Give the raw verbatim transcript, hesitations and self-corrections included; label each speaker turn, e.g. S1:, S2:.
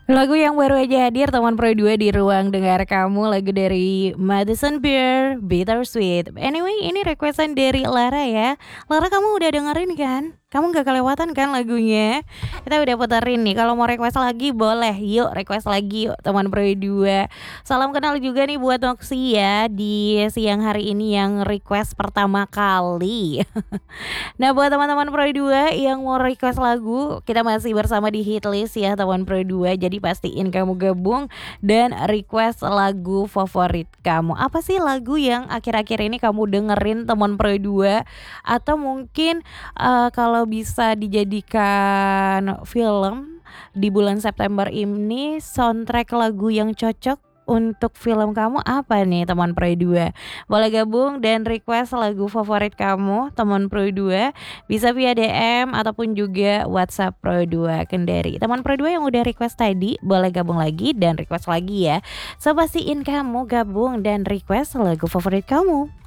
S1: Lagu yang baru aja hadir teman Pro dua di ruang dengar kamu, lagu dari Madison Beer, Bittersweet. Anyway, ini requestan dari Lara ya. Lara, kamu udah dengerin kan? Kamu gak kelewatan kan lagunya? Kita udah puterin nih. Kalau mau request lagi boleh. Yuk request lagi yuk teman Pro dua. Salam kenal juga nih buat Noxy ya di siang hari ini yang request pertama kali. Nah, buat teman-teman Pro dua yang mau request lagu, kita masih bersama di Hitlist ya teman Pro dua. Jadi pastiin kamu gabung dan request lagu favorit kamu. Apa sih lagu yang akhir-akhir ini kamu dengerin teman Pro dua? Atau mungkin uh, kalau bisa dijadikan film di bulan September ini, soundtrack lagu yang cocok untuk film kamu apa nih teman Pro dua? Boleh gabung dan request lagu favorit kamu teman Pro dua, bisa via D M ataupun juga WhatsApp Pro dua Kendari. Teman Pro dua yang udah request tadi boleh gabung lagi dan request lagi ya. So pastiin kamu gabung dan request lagu favorit kamu.